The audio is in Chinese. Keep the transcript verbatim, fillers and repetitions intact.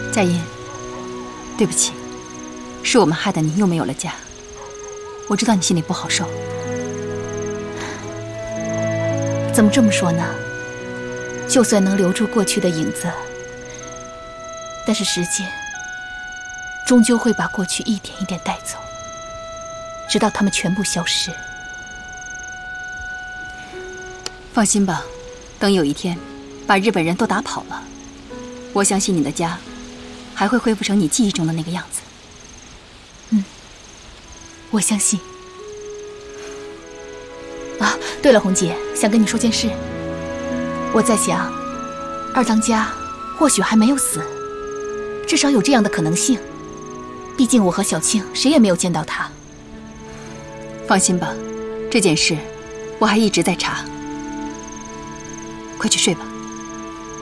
佳音，对不起，是我们害得你又没有了家。我知道你心里不好受。 怎么这么说呢？就算能留住过去的影子，但是时间终究会把过去一点一点带走，直到它们全部消失。 放心吧，等有一天把日本人都打跑了，我相信你的家还会恢复成你记忆中的那个样子。 嗯，我相信。啊，对了，红姐，想跟你说件事。我在想，二当家或许还没有死，至少有这样的可能性。毕竟我和小庆谁也没有见到他。 放心吧，这件事我还一直在查。快去睡吧。